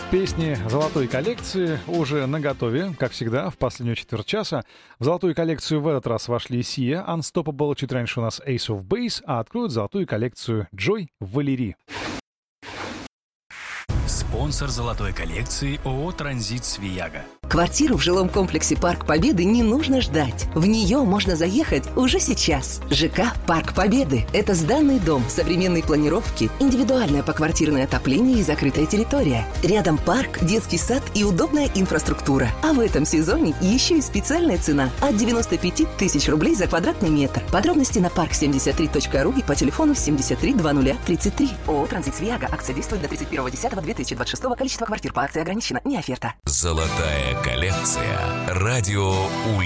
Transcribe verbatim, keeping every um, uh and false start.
Песни золотой коллекции уже наготове, как всегда, в последнюю четверть часа. В золотую коллекцию в этот раз вошли Sia, Unstoppable, чуть раньше у нас Ace of Base, а откроют золотую коллекцию Joy, Валери. Спонсор золотой коллекции ООО «Транзит Свияга». Квартиру в жилом комплексе «Парк Победы» не нужно ждать. В нее можно заехать уже сейчас. ЖК «Парк Победы» — это сданный дом современной планировки, индивидуальное поквартирное отопление и закрытая территория. Рядом парк, детский сад и удобная инфраструктура. А в этом сезоне еще и специальная цена от девяносто пять тысяч рублей за квадратный метр. Подробности на парк семьдесят три точка ру и по телефону семьдесят три двадцать тридцать три. ООО «Транзит Свияга». Акция действует до тридцать первого десятого две тысячи двадцать шестого. Количество квартир по акции ограничено. Не оферта. Золотая коллекция. Радио Ульяновск.